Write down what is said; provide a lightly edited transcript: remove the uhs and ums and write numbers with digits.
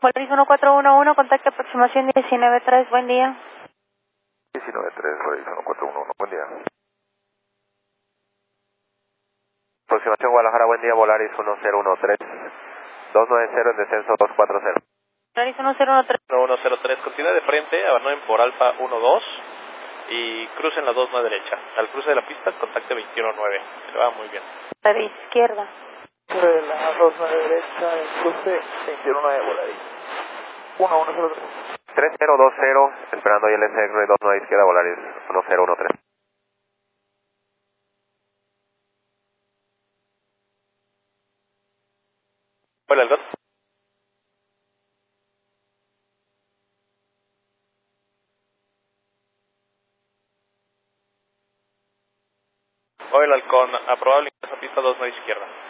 Polaris 1411, contacto aproximación 193, buen día. 193, Polaris 1411, buen día. Aproximación Guadalajara, buen día, Polaris 1013, 290 en descenso 240. Polaris 1013. 103, continúa de frente, abandonen por Alfa 12 y crucen la 29 derecha. Al cruce de la pista, contacte 219. Se va muy bien. La de izquierda. Sobre la 29 derecha, el cruce 219, Polaris 1103. 3020, esperando ahí el SR 29 izquierda, Polaris 1013. Hola, Algot. Hola, Halcón, aprobable ingreso a pista 29 izquierda.